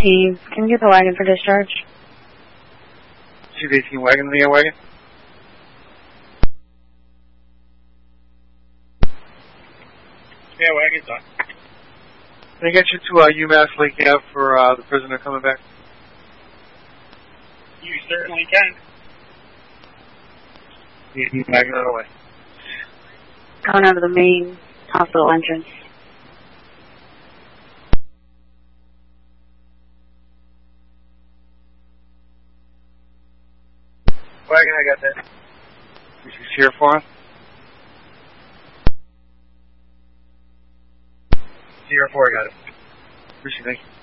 218. Can you get the wagon for discharge? 218 wagon, the wagon. Yeah, wagon's on. Can I get you to UMass Lake Ave for the prisoner coming back? You certainly can. Wagon on the way. Going out of the main hospital entrance. Wagon, I got that. This is Sheriff Farm. Sierra 4, I got it. Appreciate it. Thank you.